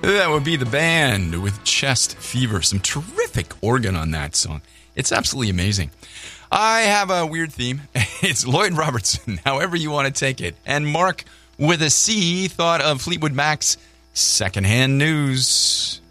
That would be the band with Chest Fever. Some terrific organ on that song. It's absolutely amazing. I have a weird theme. It's Lloyd Robertson, however you want to take it. And Mark with a C thought of Fleetwood Mac's Secondhand News.